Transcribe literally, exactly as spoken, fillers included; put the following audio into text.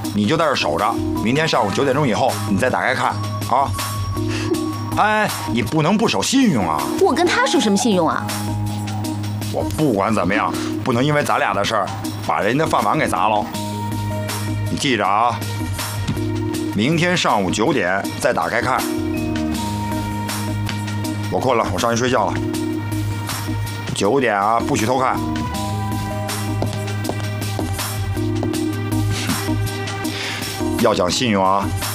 你就在这守着，明天上午九点钟以后你再打开看啊。哎，你不能不守信用啊！ 我跟他守什么信用啊？ 我不管怎么样，不能因为咱俩的事儿把人家饭碗给砸了。你记着啊，明天上午九点再打开看。我困了，我上去睡觉了。九点啊，不许偷看。要讲信用啊！